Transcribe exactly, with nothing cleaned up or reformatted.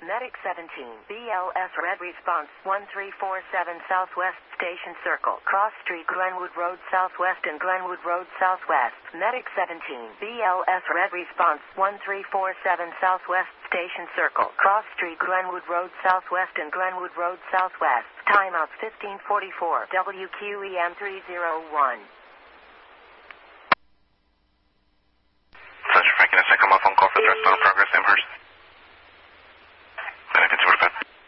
Medic seventeen, B L S Red Response one three four seven Southwest Station Circle, Cross Street, Glenwood Road Southwest and Glenwood Road Southwest. Medic seventeen, B L S Red Response one three four seven Southwest Station Circle, Cross Street, Glenwood Road Southwest and Glenwood Road Southwest. Timeout fifteen forty-four, W Q E M three oh one. Sergeant Frank, can I come off phone call for the rest of the